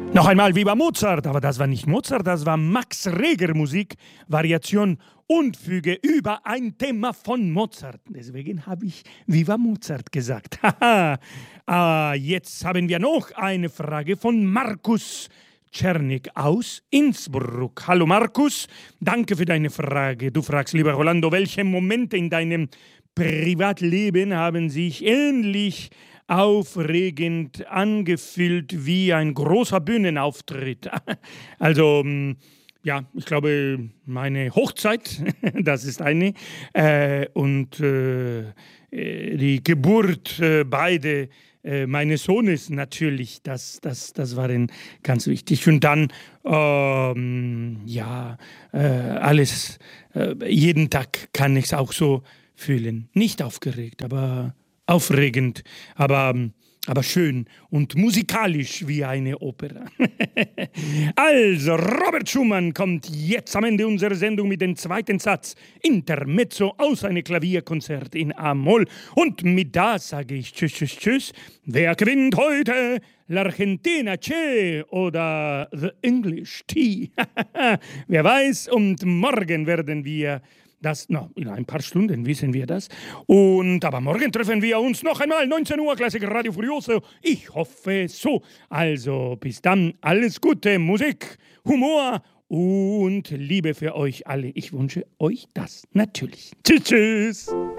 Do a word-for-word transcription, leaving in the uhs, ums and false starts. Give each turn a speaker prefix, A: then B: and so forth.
A: Noch einmal Viva Mozart, aber das war nicht Mozart, das war Max Reger Musik, Variation und Füge über ein Thema von Mozart. Deswegen habe ich Viva Mozart gesagt. Haha. ah, jetzt haben wir noch eine Frage von Markus Czernik aus Innsbruck. Hallo Markus, danke für deine Frage. Du fragst, lieber Rolando, welche Momente in deinem Privatleben haben sich ähnlich aufregend angefühlt wie ein großer Bühnenauftritt? Also, ja, ich glaube, meine Hochzeit, das ist eine, äh, und äh, die Geburt äh, beide äh, meines Sohnes natürlich, das, das, das waren ganz wichtig. Und dann, ähm, ja, äh, alles, äh, jeden Tag kann ich es auch so fühlen. Nicht aufgeregt, aber aufregend, aber, aber schön und musikalisch wie eine Oper. Also, Robert Schumann kommt jetzt am Ende unserer Sendung mit dem zweiten Satz, Intermezzo aus einem Klavierkonzert in A-Moll. Und mit das sage ich Tschüss, Tschüss, Tschüss. Wer gewinnt heute? L'Argentina Che oder The English Tea? Wer weiß, und morgen werden wir das, no, in ein paar Stunden wissen wir das. Und aber morgen treffen wir uns noch einmal, neunzehn Uhr, Klassik Radio Furioso. Ich hoffe so. Also bis dann, alles Gute, Musik, Humor und Liebe für euch alle. Ich wünsche euch das natürlich. Tschüss, tschüss.